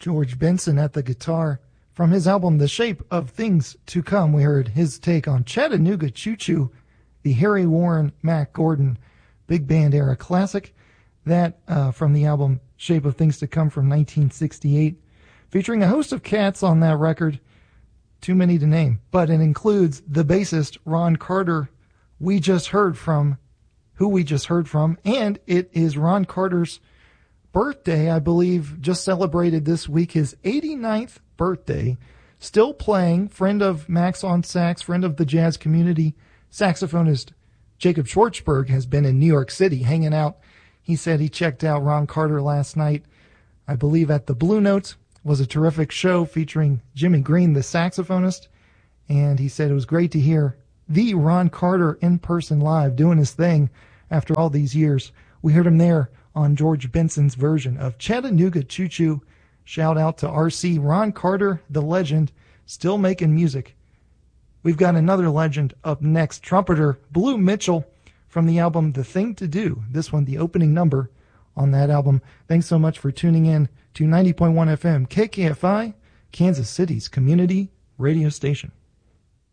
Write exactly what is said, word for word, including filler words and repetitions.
George Benson at the guitar. From his album The Shape of Things to Come, we heard his take on Chattanooga Choo Choo, the Harry Warren, Mack Gordon big band era classic. That uh, from the album Shape of Things to Come from nineteen sixty-eight, featuring a host of cats on that record. Too many to name, but it includes the bassist Ron Carter, we just heard from, who we just heard from, and it is Ron Carter's birthday, I believe, just celebrated this week, his eighty-ninth birthday. Still playing, friend of Max on sax, friend of the jazz community, saxophonist Jacob Schwartzberg has been in New York City hanging out. He said he checked out Ron Carter last night, I believe at the Blue Note. Was a terrific show featuring Jimmy Green, the saxophonist, and he said it was great to hear the Ron Carter in person live doing his thing after all these years. We heard him there on George Benson's version of Chattanooga Choo Choo. Shout out to R C Ron Carter, the legend, still making music. We've got another legend up next, trumpeter Blue Mitchell from the album The Thing to Do. This one, the opening number on that album. Thanks so much for tuning in to ninety point one F M K K F I, Kansas City's community radio station.